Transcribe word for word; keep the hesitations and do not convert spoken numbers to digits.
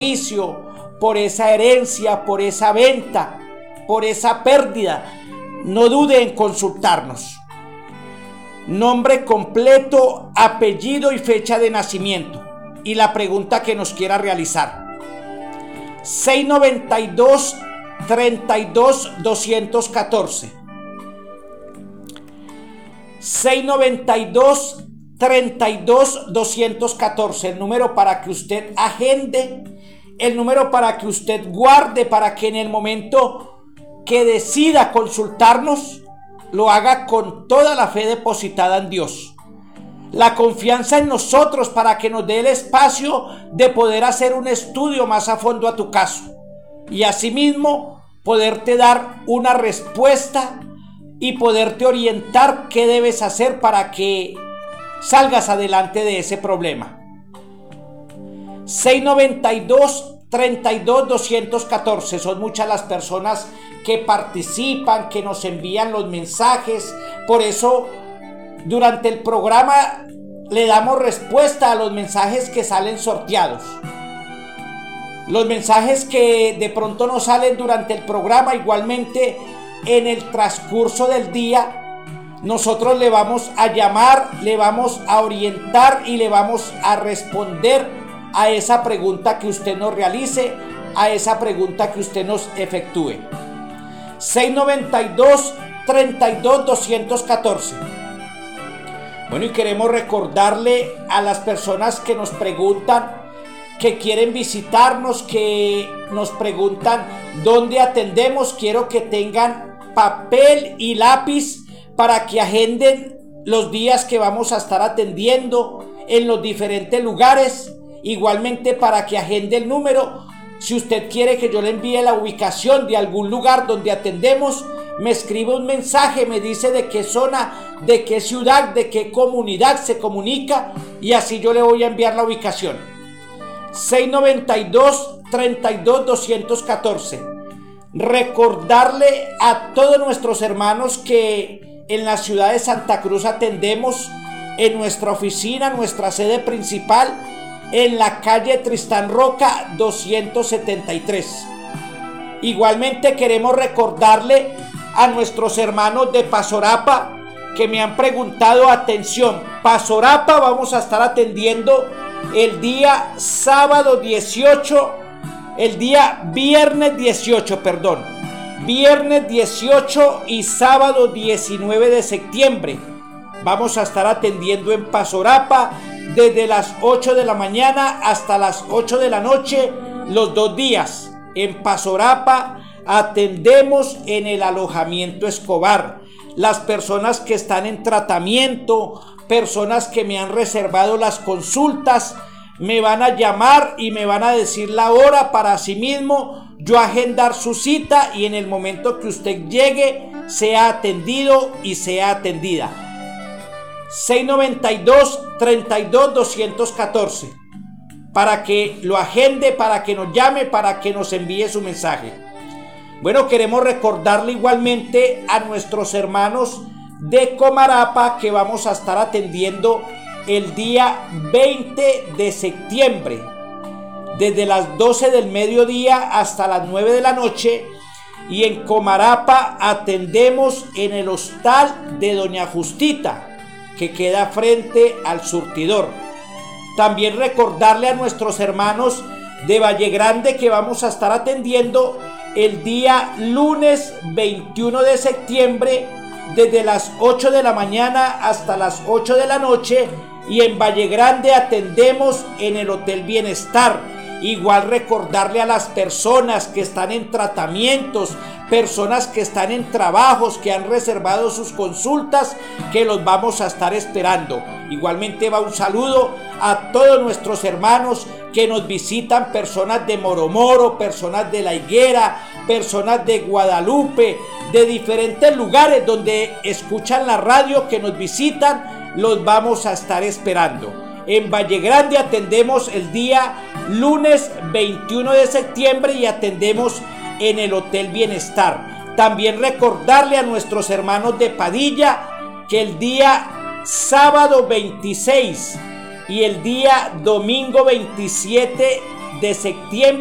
juicio, por esa herencia, por esa venta, por esa pérdida, no dude en consultarnos. Nombre completo, apellido y fecha de nacimiento. Y la pregunta que nos quiera realizar. seis noventa y dos, treinta y dos, doscientos catorce. seis noventa y dos, treinta y dos, doscientos catorce. El número para que usted agende, el número para que usted guarde, para que en el momento que decida consultarnos, lo haga con toda la fe depositada en Dios. La confianza en nosotros para que nos dé el espacio de poder hacer un estudio más a fondo a tu caso. Y asimismo poderte dar una respuesta y poderte orientar qué debes hacer para que salgas adelante de ese problema. seis noventa y dos, treinta y dos, doscientos catorce. Son muchas las personas que participan, que nos envían los mensajes. Por eso durante el programa le damos respuesta a los mensajes que salen sorteados. Los mensajes que de pronto no salen durante el programa, igualmente en el transcurso del día, nosotros le vamos a llamar, le vamos a orientar y le vamos a responder a esa pregunta que usted nos realice, a esa pregunta que usted nos efectúe. seis noventa y dos, treinta y dos, doscientos catorce. Bueno, y queremos recordarle a las personas que nos preguntan, que quieren visitarnos, que nos preguntan dónde atendemos. Quiero que tengan papel y lápiz para que agenden los días que vamos a estar atendiendo en los diferentes lugares. Igualmente para que agende el número. Si usted quiere que yo le envíe la ubicación de algún lugar donde atendemos, me escribe un mensaje, me dice de qué zona, de qué ciudad, de qué comunidad se comunica, y así yo le voy a enviar la ubicación. seis noventa y dos, treinta y dos, doscientos catorce. Recordarle a todos nuestros hermanos que en la ciudad de Santa Cruz atendemos en nuestra oficina, nuestra sede principal, en la calle Tristán Roca doscientos setenta y tres. Igualmente queremos recordarle a nuestros hermanos de Pasorapa que me han preguntado, atención, Pasorapa vamos a estar atendiendo el día sábado dieciocho, el día viernes dieciocho, perdón, viernes dieciocho y sábado diecinueve de septiembre. Vamos a estar atendiendo en Pasorapa desde las ocho de la mañana hasta las ocho de la noche, los dos días. En Pasorapa atendemos en el alojamiento Escobar. Las personas que están en tratamiento, personas que me han reservado las consultas, me van a llamar y me van a decir la hora para asimismo yo agendar su cita y en el momento que usted llegue sea atendido y sea atendida. seis noventa y dos, treinta y dos, doscientos catorce. Para que lo agende, para que nos llame, para que nos envíe su mensaje. Bueno, queremos recordarle igualmente a nuestros hermanos de Comarapa que vamos a estar atendiendo el día veinte de septiembre, desde las doce del mediodía hasta las nueve de la noche. Y en Comarapa atendemos en el hostal de Doña Justita, que queda frente al surtidor. También recordarle a nuestros hermanos de Valle Grande que vamos a estar atendiendo el día lunes veintiuno de septiembre desde las ocho de la mañana hasta las ocho de la noche, y en Valle Grande atendemos en el Hotel Bienestar. Igual recordarle a las personas que están en tratamientos, personas que están en trabajos, que han reservado sus consultas, que los vamos a estar esperando. Igualmente va un saludo a todos nuestros hermanos que nos visitan, personas de Moromoro, personas de La Higuera, personas de Guadalupe, de diferentes lugares donde escuchan la radio, que nos visitan, los vamos a estar esperando. En Valle Grande atendemos el día lunes veintiuno de septiembre y atendemos en el Hotel Bienestar. También recordarle a nuestros hermanos de Padilla que el día sábado veintiséis y el día domingo veintisiete de septiembre